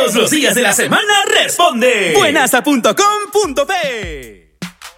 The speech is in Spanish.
Todos los días de la semana responde. Buenasa.com.pe